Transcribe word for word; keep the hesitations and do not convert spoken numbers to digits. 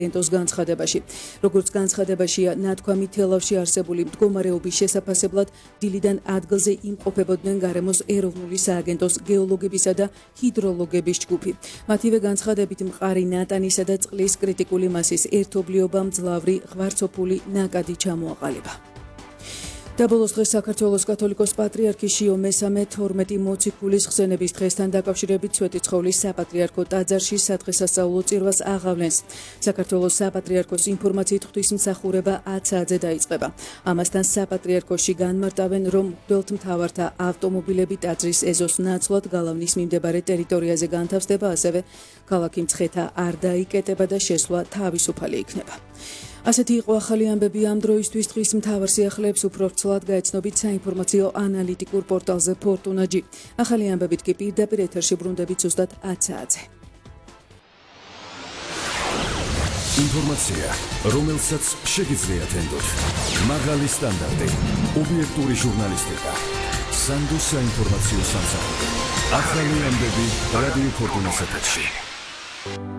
ენტოს განცხადებაში. Როგორც განცხადებაშია, ნათქვამი თელავში არსებული მდგომარეობის შესაფასებლად დილიდან ადგილზე იმყოფებოდნენ გარემოს ეროვნული სააგენტოს გეოლოგებისა და ჰიდროლოგების ჯგუფი. მათივე განცხადებით მყარი ნატანისა და წყლის კრიტიკული მასის ერთობლიობა მძლავრი ღვარცოფული ნაკადი ჩამოაყალიბა. Dabos დღეს საქართველოს კათოლიკოს პატრიარქი შიო მესამე თორმეტი მოციქულის ხსენების დღესთან დაკავშირებით სვეტიცხოვლის საპატრიარქო ტაძარში სადღესასწაულო წირვას აღავლენს. საქართველოს საპატრიარქოს ინფორმაციით ღვთისმსახურება ათსაათზე დაიწყება. ამასთან საპატრიარქოში განმარტავენ, რომ მღვდელმთავართა ავტომობილები ტაძრის ეზოს ნაცვლად გალავნის მიმდებარე ტერიტორიაზე განთავსდება, ასევე ქალაქი მცხეთა არ დაიკეტება და შესვლა თავისუფალი იქნება. ასეთი იყო ახალი ამბები ამ დროისთვის. დღის მთავარ სიახლეებს უფრო ვრცლად გაეცნობით საინფორმაციო ანალიტიკურ პორტალზე ფორტუნაჯი. ახალი ამბებით კი პირდაპირ ეთერში ბრუნდებით ზუსტად ათ საათზე. ინფორმაცია, რომელსაც შეგიძლიათ ენდოთ. მაღალი სტანდარტი, ობიექტური ჟურნალისტიკა. სანდო საინფორმაციო სამსახური. ახალი ამბები რადიო ფორტუნას ეთერში.